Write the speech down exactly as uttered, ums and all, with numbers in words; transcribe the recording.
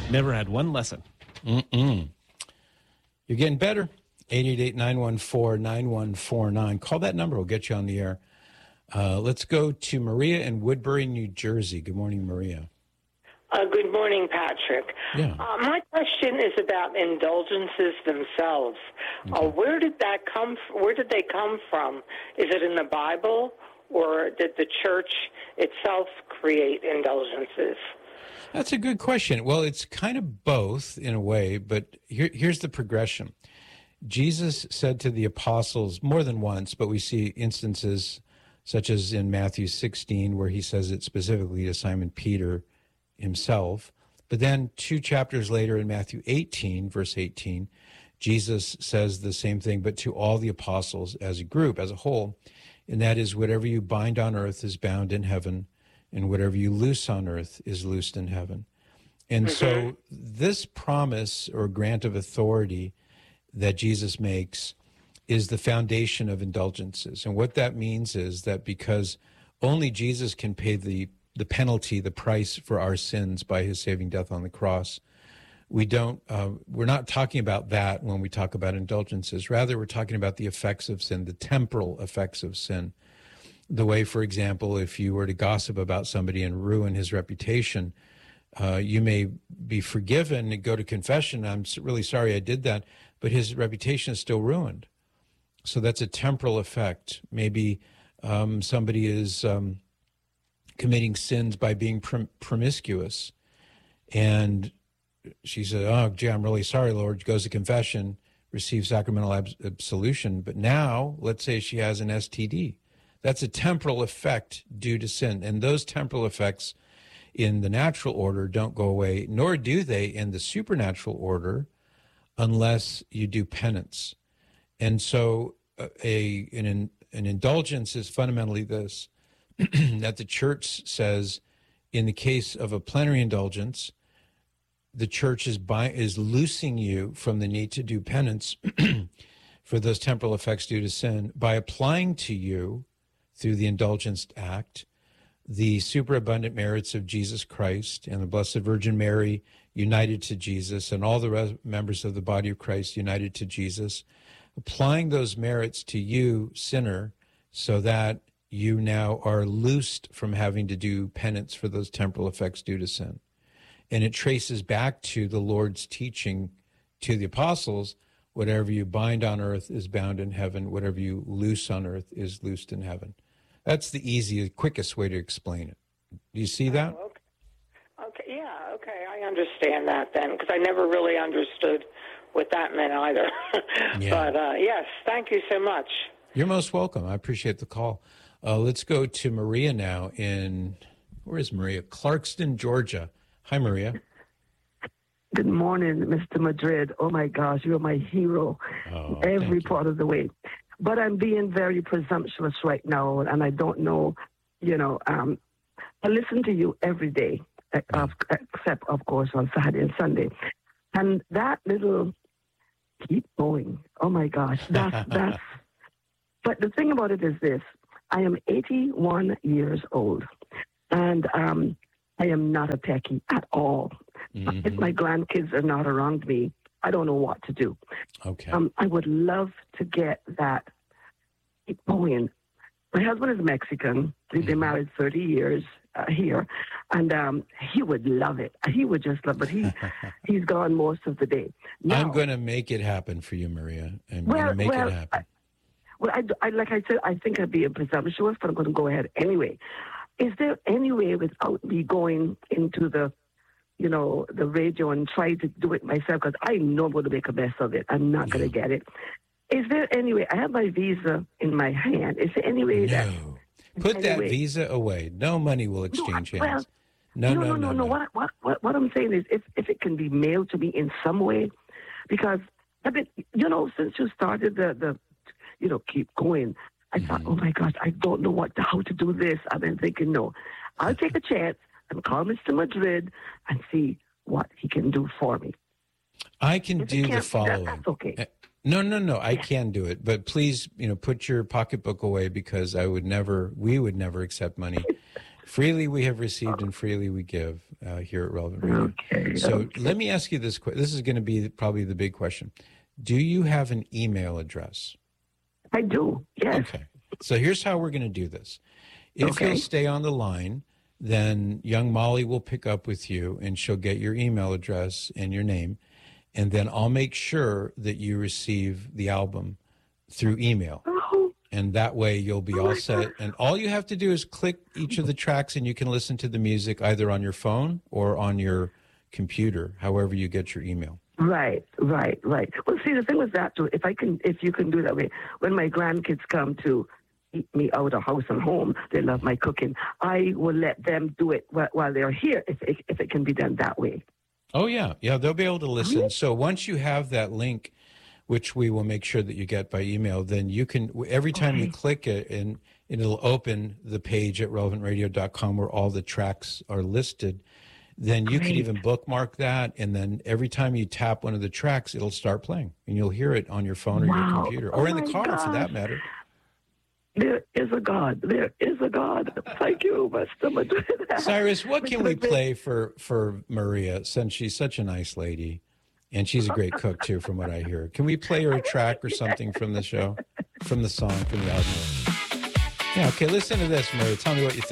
Never had one lesson. Mm-mm. You're getting better. eight eight eight, nine one four, nine one four nine. Call that number. We'll get you on the air. Uh, let's go to Maria in Woodbury, New Jersey. Good morning, Maria. Uh, good morning, Patrick. Yeah. Uh, my question is about indulgences themselves. Okay. Uh, where did that come? Where did they come from? Is it in the Bible, or did the church itself create indulgences? That's a good question. Well, it's kind of both in a way, but here, here's the progression. Jesus said to the apostles more than once, but we see instances such as in Matthew sixteen, where he says it specifically to Simon Peter himself. But then two chapters later in Matthew eighteen, verse eighteen, Jesus says the same thing, but to all the apostles as a group, as a whole. And that is, whatever you bind on earth is bound in heaven, and whatever you loose on earth is loosed in heaven. And mm-hmm. so this promise or grant of authority that Jesus makes is the foundation of indulgences. And what that means is that because only Jesus can pay the the penalty, the price for our sins by his saving death on the cross, we don't, uh, we're not talking about that when we talk about indulgences. Rather, we're talking about the effects of sin, the temporal effects of sin. The way, for example, if you were to gossip about somebody and ruin his reputation, uh, you may be forgiven and go to confession. I'm really sorry I did that, but his reputation is still ruined. So that's a temporal effect. Maybe um, somebody is um, committing sins by being prom- promiscuous, and she said, oh, gee, I'm really sorry, Lord. Goes to confession, receives sacramental abs- absolution. But now, let's say she has an S T D. That's a temporal effect due to sin. And those temporal effects in the natural order don't go away, nor do they in the supernatural order unless you do penance. And so uh, a an, an indulgence is fundamentally this, that the church says in the case of a plenary indulgence, the church is by, is loosing you from the need to do penance for those temporal effects due to sin by applying to you through the indulgence act the superabundant merits of Jesus Christ and the Blessed Virgin Mary united to Jesus and all the res- members of the body of Christ united to Jesus, applying those merits to you, sinner, so that you now are loosed from having to do penance for those temporal effects due to sin. And it traces back to the Lord's teaching to the apostles, whatever you bind on earth is bound in heaven, whatever you loose on earth is loosed in heaven. That's the easiest, quickest way to explain it. Do you see that? Oh, okay. okay, yeah, okay, I understand that then, because I never really understood what that meant either. Yeah. But uh, yes, thank you so much. You're most welcome. I appreciate the call. Uh, let's go to Maria now in, where is Maria? Clarkston, Georgia. Hi, Maria. Good morning, Mister Madrid. Oh, my gosh, you're my hero oh, every part of the way. But I'm being very presumptuous right now, and I don't know, you know, um, I listen to you every day, except, of course, on Saturday and Sunday. And that little, keep going. Oh, my gosh, that's, that's, but the thing about it is this. I am eighty-one years old, and um, I am not a techie at all. Mm-hmm. If my grandkids are not around me, I don't know what to do. Okay. Um, I would love to get that going. My husband is Mexican. We've been married thirty years uh, here, and um, he would love it. He would just love it. He, he's gone most of the day. Now, I'm going to make it happen for you, Maria. I'm well, going to make well, it happen. I, well, I, I, like I said, I think I'd be a presumptuous, but I'm going to go ahead anyway. Is there any way without me going into the, you know, the radio and try to do it myself? Because I know I'm going to make a mess of it. I'm not going to get it. Is there any way? I have my visa in my hand. Is there any way no. that... Put any that way, visa away. No money will exchange no, well, hands. No, no, no, no, no, no. no. What, what, what, what I'm saying is if, if it can be mailed to me in some way, because I've been, you know, since you started the, the you know, keep going, I mm-hmm. thought, oh my gosh, I don't know what how to do this. I've been thinking, no, I'll take a chance and call Mister Madrid and see what he can do for me. I can if do the following. That, that's okay. No, no, no, I can do it. But please, you know, put your pocketbook away because I would never, we would never accept money Freely we have received and freely we give uh, here at Relevant Radio. Okay. So okay. let me ask you this question. This is going to be probably the big question. Do you have an email address? I do, yes. Okay. So here's how we're going to do this. If Okay. you'll stay on the line, then young Molly will pick up with you and she'll get your email address and your name. And then I'll make sure that you receive the album through email. Oh, And that way you'll be Oh all my set. God. And all you have to do is click each of the tracks and you can listen to the music either on your phone or on your computer, however you get your email. right, right, right. Well, see, the thing with that, too, if I can, if you can do that way, when my grandkids come to eat me out of house and home, they love my cooking, I will let them do it while, while they're here, if it, if it can be done that way. Oh, yeah. Yeah, they'll be able to listen. So once you have that link, which we will make sure that you get by email, then you can, every time Okay. you click it, and it'll open the page at relevant radio dot com where all the tracks are listed. Then you could Great. even bookmark that. And then every time you tap one of the tracks, it'll start playing. And you'll hear it on your phone or your Wow. computer or Oh in the my car for that gosh. matter. There is a God. There is a God. Thank you, Mister Madrid. Cyrus, what can we play for, for Maria, since she's such a nice lady? And she's a great cook, too, from what I hear. Can we play her a track or something from the show, from the song, from the album? Yeah, okay, listen to this, Maria. Tell me what you think.